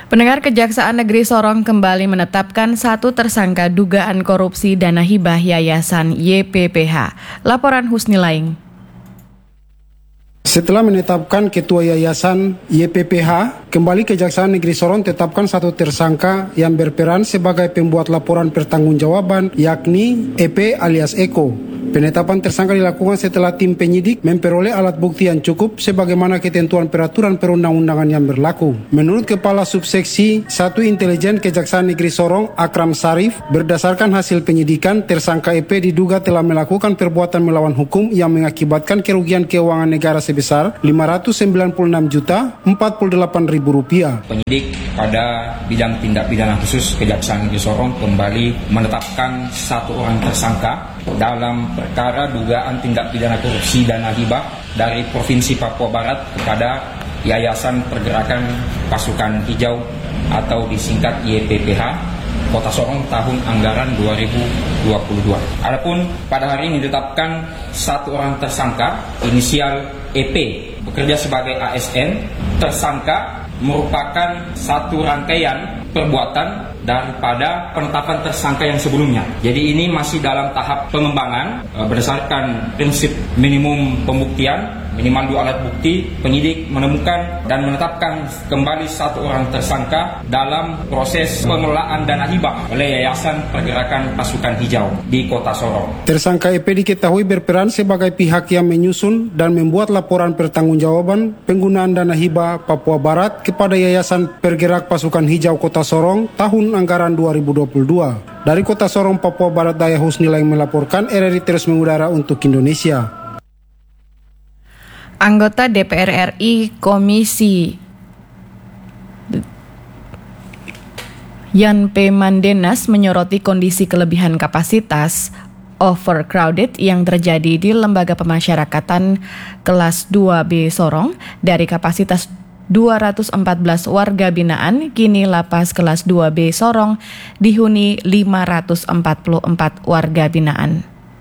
Pendengar, Kejaksaan Negeri Sorong kembali menetapkan satu tersangka dugaan korupsi dana hibah Yayasan YPPH. Laporan Husni Laing. Setelah menetapkan Ketua Yayasan YPPH, kembali Kejaksaan Negeri Sorong tetapkan satu tersangka yang berperan sebagai pembuat laporan pertanggungjawaban, yakni EP alias Eko. Penetapan tersangka dilakukan setelah tim penyidik memperoleh alat bukti yang cukup sebagaimana ketentuan peraturan perundang-undangan yang berlaku. Menurut Kepala Subseksi 1 Intelijen Kejaksaan Negeri Sorong, Akram Sarif, berdasarkan hasil penyidikan, tersangka EP diduga telah melakukan perbuatan melawan hukum yang mengakibatkan kerugian keuangan negara sebesar Rp596.048.000. Penyidik pada bidang tindak pidana khusus Kejaksaan Negeri Sorong kembali menetapkan satu orang tersangka dalam perkara dugaan tindak pidana korupsi dana hibah dari Provinsi Papua Barat kepada Yayasan Pergerakan Pasukan Hijau atau disingkat YPPH Kota Sorong tahun anggaran 2022. Adapun pada hari ini ditetapkan satu orang tersangka inisial EP bekerja sebagai ASN. Tersangka merupakan satu rangkaian perbuatan daripada penetapan tersangka yang sebelumnya. Jadi ini masih dalam tahap pengembangan berdasarkan prinsip minimum pembuktian, minimal 2 alat bukti. Penyidik menemukan dan menetapkan kembali satu orang tersangka dalam proses pengelolaan dana hibah oleh Yayasan Pergerakan Pasukan Hijau di Kota Sorong. Tersangka EP diketahui berperan sebagai pihak yang menyusun dan membuat laporan pertanggungjawaban penggunaan dana hibah Papua Barat kepada Yayasan Pergerak Pasukan Hijau Kota Sorong tahun anggaran 2022. Dari Kota Sorong, Papua Barat Daya, Husni Laing melaporkan, RRI terus mengudara untuk Indonesia. Anggota DPR RI Komisi Yan P. Mandenas menyoroti kondisi kelebihan kapasitas overcrowded yang terjadi di Lembaga Pemasyarakatan kelas 2B Sorong. Dari kapasitas 214 warga binaan, kini lapas kelas 2B Sorong dihuni 544 warga binaan.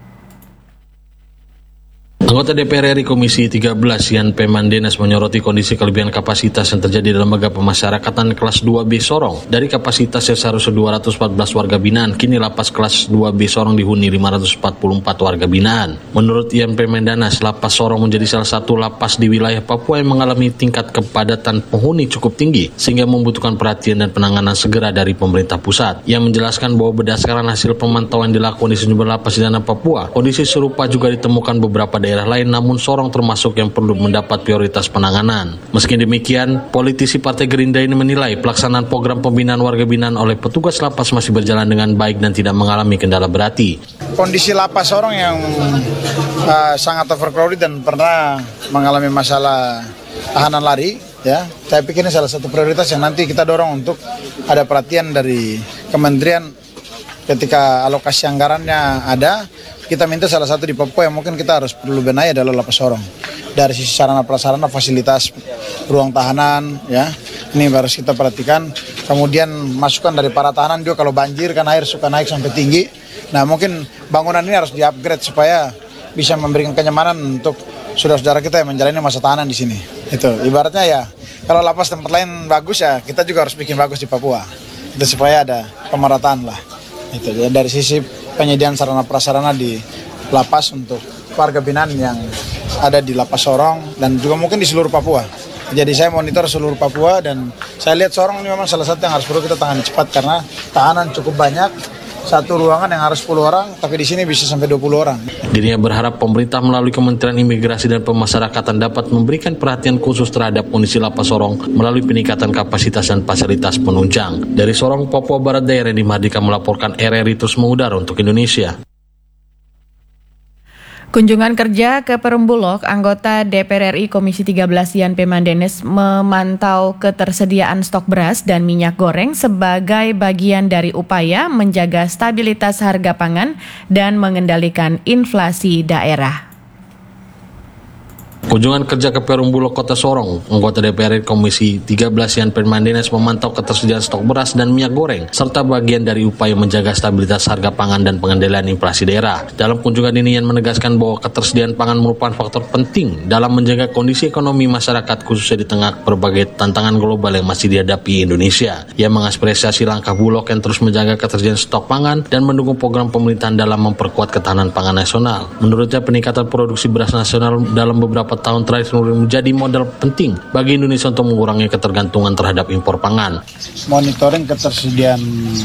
Anggota DPR RI Komisi 13 Yan P. Mandenas menyoroti kondisi kelebihan kapasitas yang terjadi di Lembaga Pemasyarakatan kelas 2B Sorong. Dari kapasitas yang seharusnya 214 warga binaan, kini lapas kelas 2B Sorong dihuni 544 warga binaan. Menurut Yan P. Mandenas, lapas Sorong menjadi salah satu lapas di wilayah Papua yang mengalami tingkat kepadatan penghuni cukup tinggi, sehingga membutuhkan perhatian dan penanganan segera dari pemerintah pusat. Yang menjelaskan bahwa berdasarkan hasil pemantauan dilakukan di sejumlah lapas di tanah Papua, kondisi serupa juga ditemukan beberapa daerah lain, namun Sorong termasuk yang perlu mendapat prioritas penanganan. Meski demikian, politisi Partai Gerindra ini menilai pelaksanaan program pembinaan warga binaan oleh petugas lapas masih berjalan dengan baik dan tidak mengalami kendala berarti. Kondisi lapas Sorong yang sangat overcrowded dan pernah mengalami masalah tahanan lari, ya, saya pikir ini salah satu prioritas yang nanti kita dorong untuk ada perhatian dari kementerian ketika alokasi anggarannya ada. Kita minta salah satu di Papua yang mungkin kita harus perlu benahi adalah lapas Sorong. Dari sisi sarana prasarana, fasilitas ruang tahanan, ya, ini harus kita perhatikan. Kemudian masukan dari para tahanan juga, kalau banjir kan air suka naik sampai tinggi. Nah, mungkin bangunan ini harus di-upgrade supaya bisa memberikan kenyamanan untuk saudara-saudara kita yang menjalani masa tahanan di sini. Itu ibaratnya ya, kalau lapas tempat lain bagus ya, kita juga harus bikin bagus di Papua. Itu supaya ada pemerataan lah. Itu ya, dari sisi penyediaan sarana prasarana di lapas untuk warga binaan yang ada di lapas Sorong dan juga mungkin di seluruh Papua. Jadi saya monitor seluruh Papua dan saya lihat Sorong ini memang salah satu yang harus perlu kita tangani cepat karena tahanan cukup banyak. Satu ruangan yang harus 10 orang, tapi di sini bisa sampai 20 orang. Dirinya berharap pemerintah melalui Kementerian Imigrasi dan Pemasyarakatan dapat memberikan perhatian khusus terhadap kondisi lapas Sorong melalui peningkatan kapasitas dan fasilitas penunjang. Dari Sorong, Papua Barat Daya, Randy Mardika melaporkan, RRI terus mengudara untuk Indonesia. Kunjungan kerja ke Perumbulok, anggota DPR RI Komisi 13 Yan P. Mandenas memantau ketersediaan stok beras dan minyak goreng sebagai bagian dari upaya menjaga stabilitas harga pangan dan mengendalikan inflasi daerah. Kunjungan kerja ke Perum Bulog Kota Sorong, anggota DPR Komisi 13 Yan Permandenas memantau ketersediaan stok beras dan minyak goreng, serta bagian dari upaya menjaga stabilitas harga pangan dan pengendalian inflasi daerah. Dalam kunjungan ini Yan menegaskan bahwa ketersediaan pangan merupakan faktor penting dalam menjaga kondisi ekonomi masyarakat khususnya di tengah berbagai tantangan global yang masih dihadapi Indonesia. Ia mengapresiasi langkah Bulog yang terus menjaga ketersediaan stok pangan dan mendukung program pemerintahan dalam memperkuat ketahanan pangan nasional. Menurutnya peningkatan produksi beras nasional dalam beberapa tahun terakhir menjadi modal penting bagi Indonesia untuk mengurangi ketergantungan terhadap impor pangan. Monitoring ketersediaan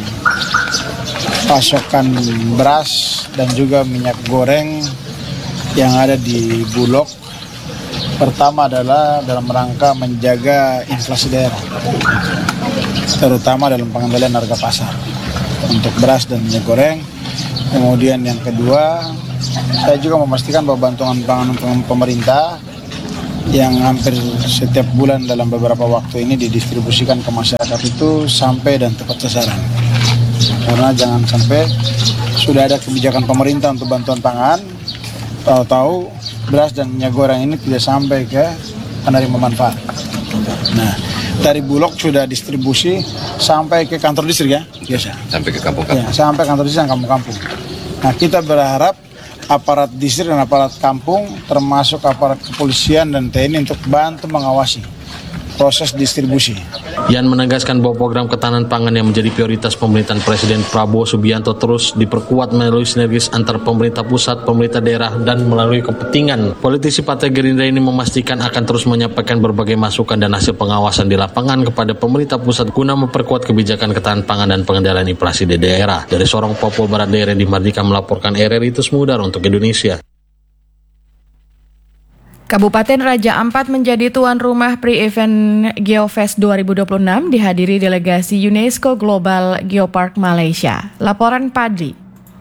pasokan beras dan juga minyak goreng yang ada di Bulog. Pertama adalah dalam rangka menjaga inflasi daerah, terutama dalam pengendalian harga pasar untuk beras dan minyak goreng. Kemudian yang kedua, saya juga memastikan bahwa bantuan pangan untuk pemerintah yang hampir setiap bulan dalam beberapa waktu ini didistribusikan ke masyarakat itu sampai dan tepat sasaran. Karena jangan sampai sudah ada kebijakan pemerintah untuk bantuan pangan, tahu-tahu beras dan minyak goreng ini tidak sampai ke penerima manfaat. Nah, dari Bulog sudah distribusi sampai ke kantor distrik ya, biasa. Sampai ke kampung-kampung. Ya, sampai kantor distrik dan kampung-kampung. Nah, kita berharap aparat distrik dan aparat kampung, termasuk aparat kepolisian dan TNI untuk bantu mengawasi proses distribusi. Yan menegaskan bahwa program ketahanan pangan yang menjadi prioritas pemerintahan Presiden Prabowo Subianto terus diperkuat melalui sinergis antar pemerintah pusat, pemerintah daerah, dan melalui kepentingan. Politisi Partai Gerindra ini memastikan akan terus menyampaikan berbagai masukan dan hasil pengawasan di lapangan kepada pemerintah pusat guna memperkuat kebijakan ketahanan pangan dan pengendalian inflasi di daerah. Dari Sorong, Papua Barat, daerah di Mardika melaporkan RRI Tusmudar untuk Indonesia. Kabupaten Raja Ampat menjadi tuan rumah pre-event Geofest 2026 dihadiri delegasi UNESCO Global Geopark Malaysia. Laporan Padri.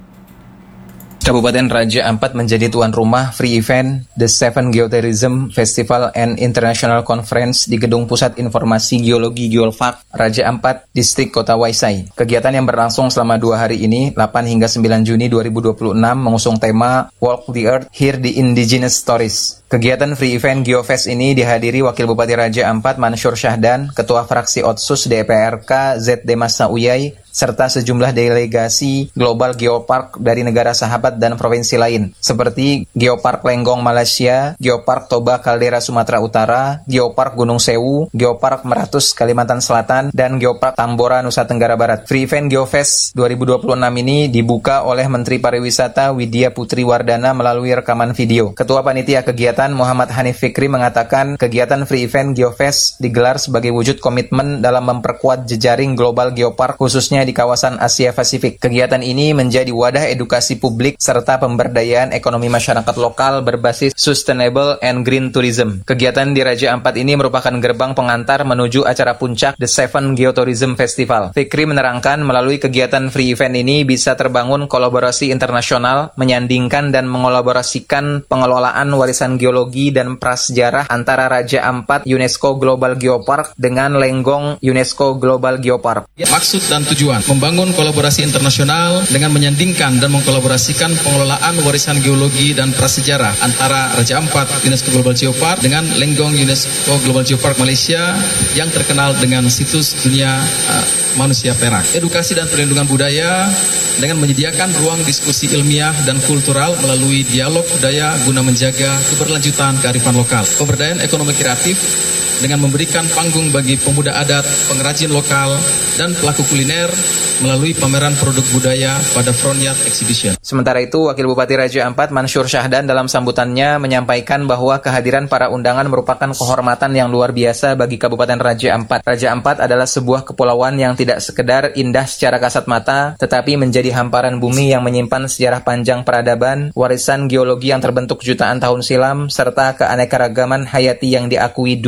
Kabupaten Raja Ampat menjadi tuan rumah free event The Seven Geotourism Festival and International Conference di Gedung Pusat Informasi Geologi Geopark Raja Ampat, Distrik Kota Waisai. Kegiatan yang berlangsung selama 2 hari ini, 8 hingga 9 Juni 2026, mengusung tema Walk the Earth, Hear the Indigenous Stories. Kegiatan free event Geofest ini dihadiri Wakil Bupati Raja Ampat Mansur Syahdan, Ketua Fraksi Otsus DPRK ZD Masa Uyai, serta sejumlah delegasi Global Geopark dari negara sahabat dan provinsi lain, seperti Geopark Lenggong Malaysia, Geopark Toba Caldera Sumatera Utara, Geopark Gunung Sewu, Geopark Meratus Kalimantan Selatan, dan Geopark Tambora Nusa Tenggara Barat. Free Event Geofest 2026 ini dibuka oleh Menteri Pariwisata Widya Putri Wardana melalui rekaman video. Ketua Panitia Kegiatan Muhammad Hanif Fikri mengatakan kegiatan Free Event Geofest digelar sebagai wujud komitmen dalam memperkuat jejaring Global Geopark khususnya di kawasan Asia Pasifik. Kegiatan ini menjadi wadah edukasi publik serta pemberdayaan ekonomi masyarakat lokal berbasis sustainable and green tourism. Kegiatan di Raja Ampat ini merupakan gerbang pengantar menuju acara puncak The Seven Geotourism Festival. Fikri menerangkan melalui kegiatan free event ini bisa terbangun kolaborasi internasional, menyandingkan dan mengolaborasikan pengelolaan warisan geologi dan prasejarah antara Raja Ampat UNESCO Global Geopark dengan Lenggong UNESCO Global Geopark. Maksud dan tujuan membangun kolaborasi internasional dengan menyandingkan dan mengkolaborasikan pengelolaan warisan geologi dan prasejarah antara Raja Ampat UNESCO Global Geopark dengan Lenggong UNESCO Global Geopark Malaysia yang terkenal dengan situs dunia manusia perak. Edukasi dan perlindungan budaya dengan menyediakan ruang diskusi ilmiah dan kultural melalui dialog budaya guna menjaga keberlanjutan kearifan lokal. Pemberdayaan ekonomi kreatif dengan memberikan panggung bagi pemuda adat, pengrajin lokal, dan pelaku kuliner melalui pameran produk budaya pada Fronyard Exhibition. Sementara itu, Wakil Bupati Raja Ampat Mansur Syahdan dalam sambutannya menyampaikan bahwa kehadiran para undangan merupakan kehormatan yang luar biasa bagi Kabupaten Raja Ampat. Raja Ampat adalah sebuah kepulauan yang tidak sekedar indah secara kasat mata, tetapi menjadi hamparan bumi yang menyimpan sejarah panjang peradaban, warisan geologi yang terbentuk jutaan tahun silam, serta keanekaragaman hayati yang diakui dunia.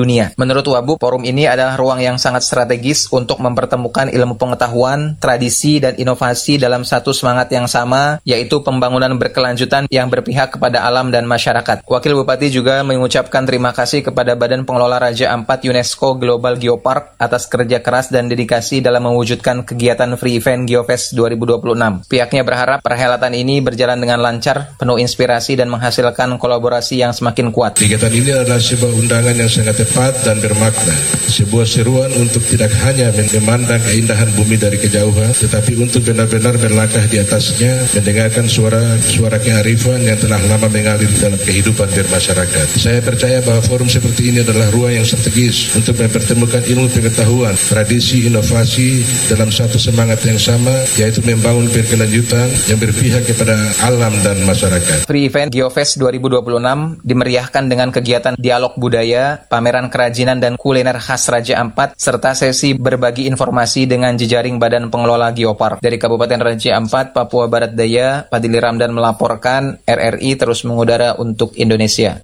Menurut Wabub, forum ini adalah ruang yang sangat strategis untuk mempertemukan ilmu pengetahuan, tradisi, dan inovasi dalam satu semangat yang sama, yaitu pembangunan berkelanjutan yang berpihak kepada alam dan masyarakat. Wakil Bupati juga mengucapkan terima kasih kepada Badan Pengelola Raja Ampat UNESCO Global Geopark atas kerja keras dan dedikasi dalam mewujudkan kegiatan Free Event Geofest 2026. Pihaknya berharap perhelatan ini berjalan dengan lancar, penuh inspirasi, dan menghasilkan kolaborasi yang semakin kuat. Kegiatan ini adalah sebuah undangan yang sangat tepat dan bermakna. Sebuah seruan untuk tidak hanya memandang keindahan bumi dari kejauhan, tetapi untuk benar-benar berlangkah di atasnya, mendengarkan suara kearifan yang telah lama mengalir dalam kehidupan bermasyarakat. Saya percaya bahwa forum seperti ini adalah ruang yang strategis untuk mempertemukan ilmu pengetahuan, tradisi, inovasi dalam satu semangat yang sama, yaitu membangun berkelanjutan yang berpihak kepada alam dan masyarakat. Free Event Geofest 2026 dimeriahkan dengan kegiatan dialog budaya, pameran kerajinan dan kuliner khas Raja Ampat, serta sesi berbagi informasi dengan jejaring Badan Pengelola Geopark. Dari Kabupaten Raja Ampat, Papua Barat Daya, Padili Ramdan melaporkan, RRI terus mengudara untuk Indonesia.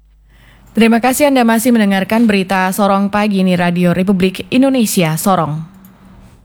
Terima kasih Anda masih mendengarkan berita Sorong Pagi ini Radio Republik Indonesia Sorong.